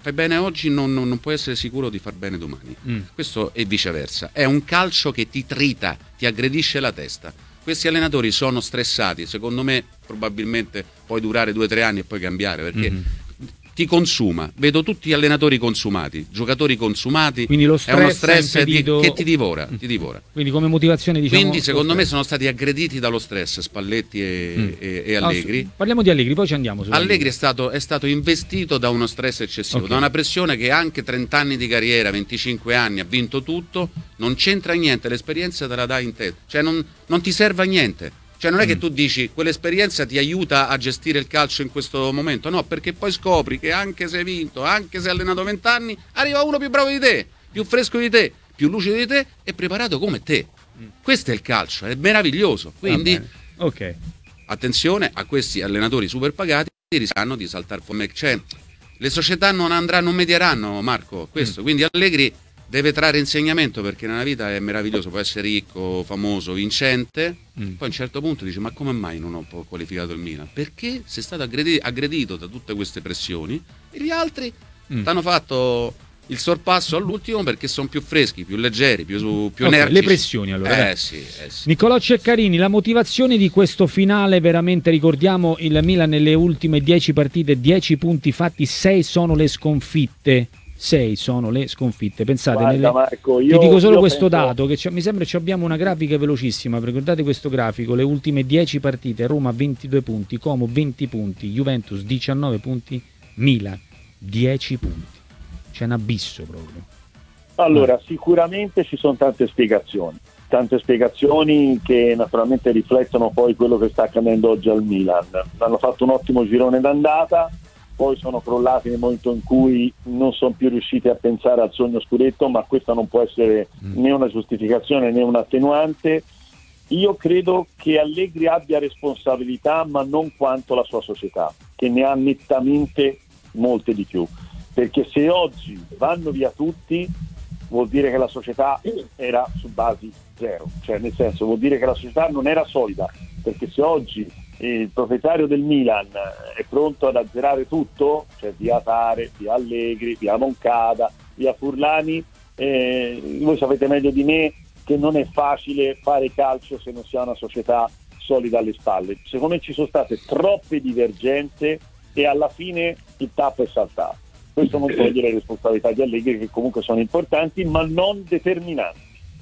fai bene oggi non puoi essere sicuro di far bene domani. Questo e viceversa. È un calcio che ti trita, ti aggredisce la testa. Questi allenatori sono stressati, secondo me probabilmente puoi durare 2-3 anni e poi cambiare, perché ti consuma. Vedo tutti gli allenatori consumati, giocatori consumati. Quindi lo è uno stress stress che ti divora, ti divora. Quindi come motivazione, diciamo, Quindi secondo me sono stati aggrediti dallo stress Spalletti e Allegri. Parliamo di Allegri, poi ci andiamo. Allegri è stato investito da uno stress eccessivo, da una pressione che anche 30 anni di carriera, 25 anni, ha vinto tutto, non c'entra niente, l'esperienza te la dà in te, cioè non ti serve a niente. Cioè non è che tu dici quell'esperienza ti aiuta a gestire il calcio in questo momento, no, perché poi scopri che anche se hai vinto, anche se hai allenato 20 anni, arriva uno più bravo di te, più fresco di te, più lucido di te e preparato come te. Questo è il calcio, è meraviglioso. Quindi attenzione a questi allenatori super pagati che rischiano di saltare fuori. Cioè, le società non medieranno, Marco, questo. Quindi Allegri deve trarre insegnamento, perché nella vita è meraviglioso, può essere ricco, famoso, vincente, poi a un certo punto dice: ma come mai non ho qualificato il Milan? Perché sei stato aggredito da tutte queste pressioni e gli altri ti hanno fatto il sorpasso all'ultimo perché sono più freschi, più leggeri, più energici. Le pressioni allora. Sì. Niccolò Ceccarini, la motivazione di questo finale, veramente ricordiamo il Milan nelle ultime 10 partite, 10 punti fatti, 6 sono le sconfitte. 6 sono le sconfitte. Pensate, guarda, Marco, ti dico solo questo dato, che mi sembra che abbiamo una grafica velocissima. Ricordate questo grafico: le ultime 10 partite, Roma 22 punti, Como 20 punti, Juventus 19 punti, Milan 10 punti. C'è un abisso proprio. Allora, sicuramente ci sono tante spiegazioni che naturalmente riflettono poi quello che sta accadendo oggi al Milan. Hanno fatto un ottimo girone d'andata, poi sono crollati nel momento in cui non sono più riusciti a pensare al sogno scudetto, ma questa non può essere né una giustificazione né un attenuante. Io credo che Allegri abbia responsabilità, ma non quanto la sua società, che ne ha nettamente molte di più, perché se oggi vanno via tutti vuol dire che la società era su basi zero, cioè nel senso vuol dire che la società non era solida, perché se oggi il proprietario del Milan è pronto ad azzerare tutto, cioè via Tare, via Allegri, via Moncada, via Furlani, voi sapete meglio di me che non è facile fare calcio se non si ha una società solida alle spalle. Secondo me ci sono state troppe divergenze e alla fine il tappo è saltato. Questo non toglie le responsabilità di Allegri, che comunque sono importanti ma non determinanti.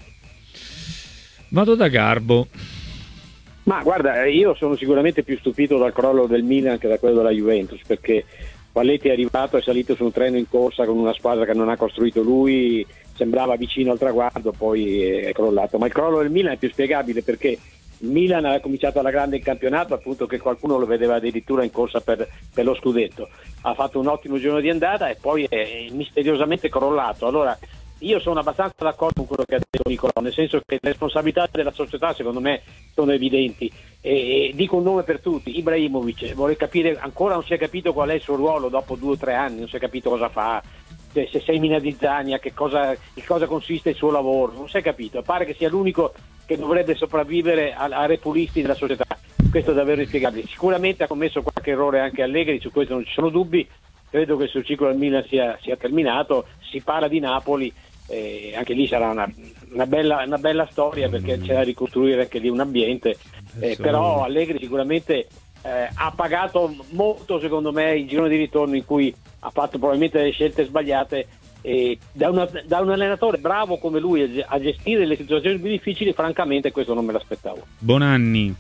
Vado da Garbo. Ma guarda, io sono sicuramente più stupito dal crollo del Milan che da quello della Juventus, perché Spalletti è arrivato, è salito su un treno in corsa con una squadra che non ha costruito lui, sembrava vicino al traguardo, poi è crollato. Ma il crollo del Milan è più spiegabile perché il Milan ha cominciato alla grande il campionato, appunto che qualcuno lo vedeva addirittura in corsa per lo scudetto. Ha fatto un ottimo giorno di andata e poi è misteriosamente crollato. Allora, io sono abbastanza d'accordo con quello che ha detto Niccolò, nel senso che le responsabilità della società secondo me sono evidenti, e dico un nome per tutti: Ibrahimovic. Vorrei capire, ancora non si è capito qual è il suo ruolo dopo 2 o 3 anni, non si è capito cosa fa, se semina di Zania, in cosa consiste il suo lavoro, non si è capito. Pare che sia l'unico che dovrebbe sopravvivere a repulisti della società. Questo è davvero inspiegabile. Sicuramente ha commesso qualche errore anche Allegri, su questo non ci sono dubbi. Credo che il suo ciclo al Milan sia terminato. Si parla di Napoli, anche lì sarà una bella storia, perché c'è da ricostruire anche lì un ambiente, però Allegri sicuramente ha pagato molto, secondo me, il girone di ritorno in cui ha fatto probabilmente delle scelte sbagliate, e da un allenatore bravo come lui a gestire le situazioni più difficili, francamente questo non me l'aspettavo. Bonanni.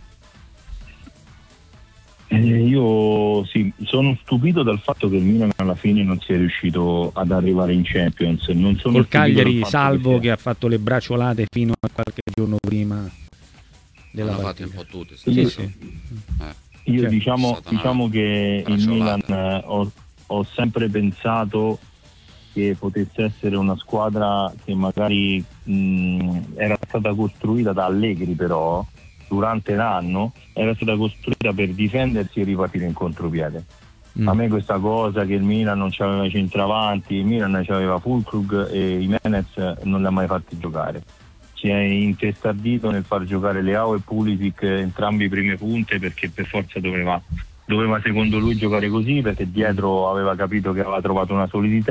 Io sì, sono stupito dal fatto che il Milan alla fine non sia riuscito ad arrivare in Champions. Non sono col Cagliari, salvo che ha fatto le bracciolate fino a qualche giorno prima della partita. Un po' tutte. Io diciamo che il Milan ho sempre pensato che potesse essere una squadra che magari era stata costruita da Allegri, però durante l'anno era stata costruita per difendersi e ripartire in contropiede. A me questa cosa che il Milan non c'aveva i centravanti, il Milan c'aveva Füllkrug e Jimenez, non li ha mai fatti giocare. Si è intestardito nel far giocare Leao e Pulisic entrambi prime punte, perché per forza doveva secondo lui giocare così, perché dietro aveva capito che aveva trovato una solidità.